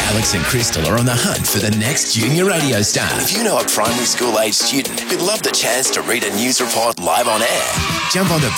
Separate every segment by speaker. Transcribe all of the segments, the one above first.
Speaker 1: Alex and Crystal are on the hunt for the next junior radio star. If you know a primary school age student who'd love the chance to read a news report live on air, jump onto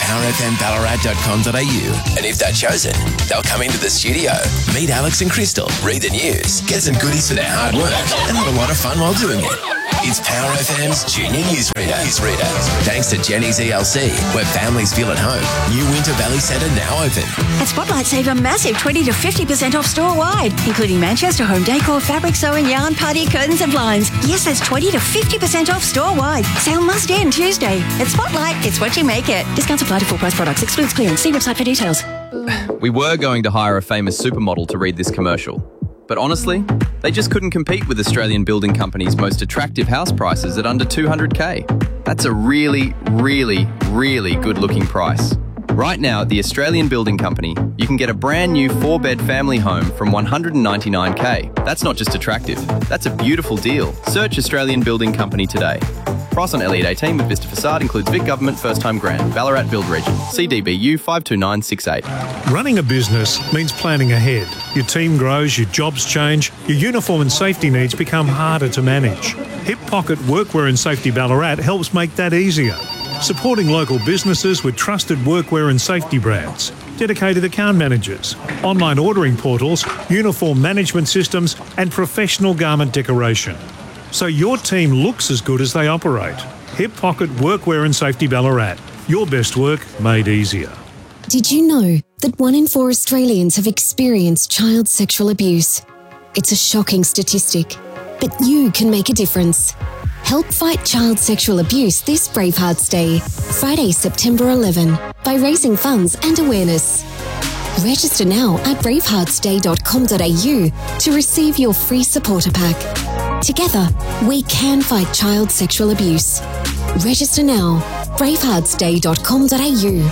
Speaker 1: powerfmballarat.com.au, and if they're chosen, they'll come into the studio, meet Alex and Crystal, read the news, get some goodies for their hard work, and have a lot of fun while doing it. It's Power FM's Junior Newsreader. Thanks to Jenny's ELC, where families feel at home. New Winter Valley Centre now open.
Speaker 2: At Spotlight, save a massive 20 to 50% off store-wide, including Manchester home decor, fabric sewing, yarn, party, curtains and blinds. Yes, that's 20 to 50% off store-wide. Sale must end Tuesday. At Spotlight, it's what you make it. Discounts apply to full-price products. Excludes clearance. See website for details.
Speaker 3: We were going to hire a famous supermodel to read this commercial. But honestly, they just couldn't compete with Australian Building Company's most attractive house prices at under $200K. That's a really, really, really good-looking price. Right now at the Australian Building Company, you can get a brand new 4-bed family home from $199K. That's not just attractive, that's a beautiful deal. Search Australian Building Company today. Price on Elliott 18 with Vista Facade includes Vic Government First Time Grant, Ballarat Build Region, CDBU 52968.
Speaker 4: Running a business means planning ahead. Your team grows, your jobs change, your uniform and safety needs become harder to manage. Hip Pocket Workwear and Safety Ballarat helps make that easier. Supporting local businesses with trusted workwear and safety brands, dedicated account managers, online ordering portals, uniform management systems and professional garment decoration. So your team looks as good as they operate. Hip Pocket Workwear and Safety Ballarat. Your best work made easier.
Speaker 5: Did you know that 1 in 4 Australians have experienced child sexual abuse? It's a shocking statistic, but you can make a difference. Help fight child sexual abuse this Bravehearts Day, Friday, September 11, by raising funds and awareness. Register now at braveheartsday.com.au to receive your free supporter pack. Together, we can fight child sexual abuse. Register now, braveheartsday.com.au.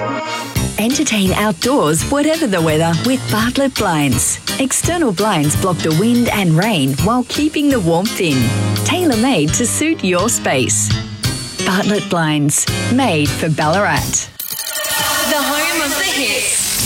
Speaker 6: Entertain outdoors, whatever the weather, with Bartlett Blinds. External blinds block the wind and rain while keeping the warmth in. Tailor-made to suit your space. Bartlett Blinds, made for Ballarat.
Speaker 7: The home of the hits.